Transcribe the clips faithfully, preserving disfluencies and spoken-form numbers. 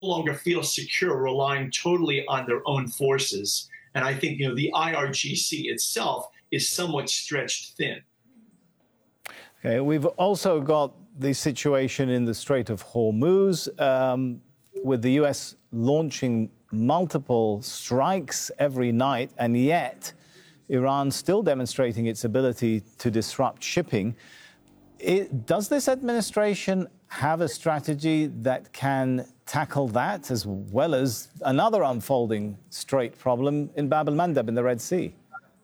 longer feel secure relying totally on their own forces. And I think, you know, the I R G C itself is somewhat stretched thin. Okay, we've also got the situation in the Strait of Hormuz, um, with the U S launching multiple strikes every night, and yet Iran still demonstrating its ability to disrupt shipping. It, does this administration have a strategy that can tackle that, as well as another unfolding strait problem in Bab el-Mandeb in the Red Sea?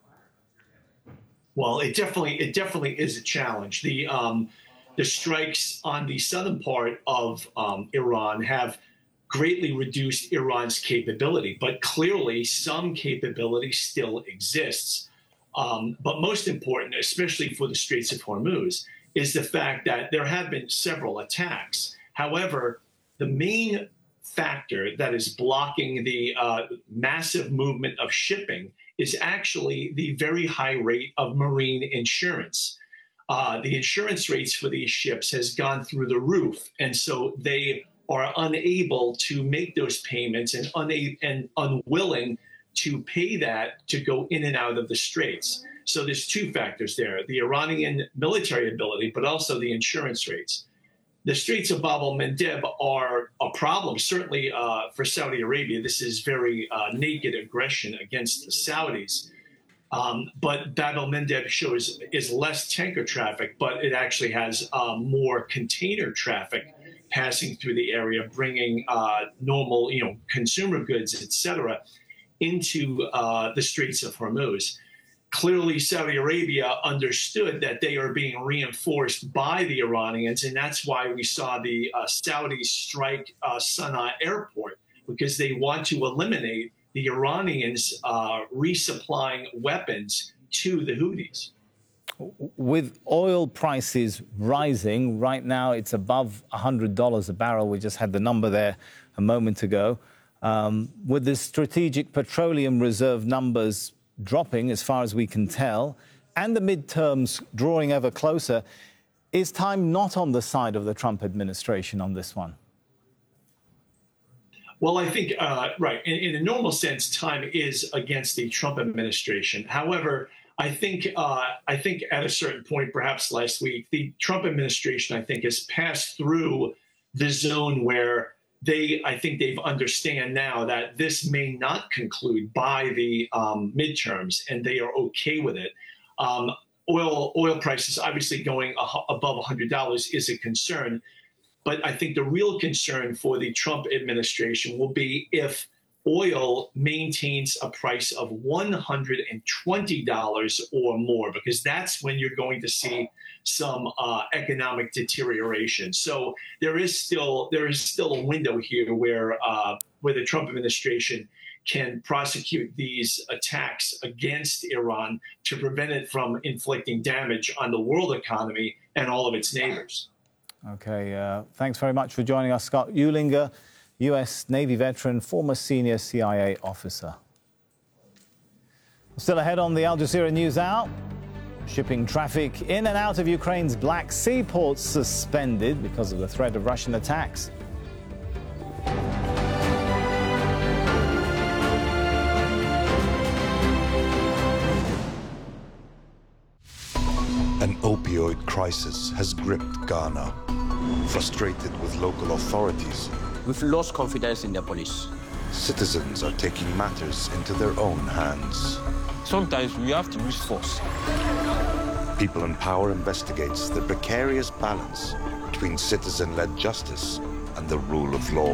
Well, it definitely it definitely is a challenge. The um, the strikes on the southern part of um, Iran have greatly reduced Iran's capability, but clearly some capability still exists. Um, but most important, especially for the Straits of Hormuz, is the fact that there have been several attacks. However, the main factor that is blocking the uh, massive movement of shipping is actually the very high rate of marine insurance. Uh, the insurance rates for these ships has gone through the roof, and so they are unable to make those payments and, una- and unwilling to pay that to go in and out of the straits. So there's two factors there, the Iranian military ability, but also the insurance rates. The Straits of Bab el-Mandeb are a problem, certainly uh, for Saudi Arabia. This is very uh, naked aggression against the Saudis. Um, but Bab el-Mandeb shows is less tanker traffic, but it actually has uh, more container traffic passing through the area, bringing uh, normal, you know, consumer goods, et cetera, into uh, the Straits of Hormuz. Clearly, Saudi Arabia understood that they are being reinforced by the Iranians, and that's why we saw the uh, Saudis strike uh, Sana'a airport, because they want to eliminate the Iranians uh, resupplying weapons to the Houthis. With oil prices rising, right now it's above one hundred dollars a barrel. We just had the number there a moment ago. Um, with the strategic petroleum reserve numbers dropping, as far as we can tell, and the midterms drawing ever closer, is time not on the side of the Trump administration on this one? Well, I think, uh, right, in, in a normal sense, time is against the Trump administration. However, I think uh, I think at a certain point, perhaps last week, the Trump administration, I think, has passed through the zone where they, I think they've understand now that this may not conclude by the um, midterms, and they are okay with it. Um, oil oil prices obviously going a, above one hundred dollars is a concern, but I think the real concern for the Trump administration will be if oil maintains a price of one hundred twenty dollars or more, because that's when you're going to see some uh, economic deterioration. So there is still there is still a window here where uh, where the Trump administration can prosecute these attacks against Iran to prevent it from inflicting damage on the world economy and all of its neighbors. Okay, uh, thanks very much for joining us, Scott Uehlinger, U S Navy veteran, former senior C I A officer. Still ahead on the Al Jazeera News Hour. Shipping traffic in and out of Ukraine's Black Sea ports suspended because of the threat of Russian attacks. An opioid crisis has gripped Ghana. Frustrated with local authorities, we've lost confidence in the police. Citizens are taking matters into their own hands. Sometimes we have to use force. People in Power investigates the precarious balance between citizen-led justice and the rule of law.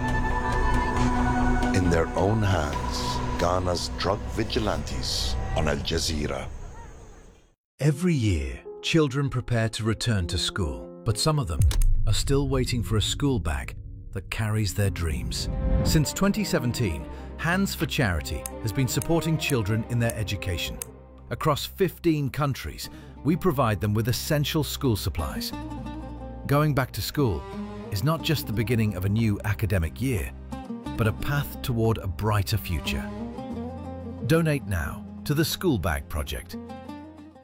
In their own hands, Ghana's drug vigilantes on Al Jazeera. Every year, children prepare to return to school, but some of them are still waiting for a school bag that carries their dreams. Since twenty seventeen, Hands for Charity has been supporting children in their education. Across fifteen countries, we provide them with essential school supplies. Going back to school is not just the beginning of a new academic year, but a path toward a brighter future. Donate now to the School Bag Project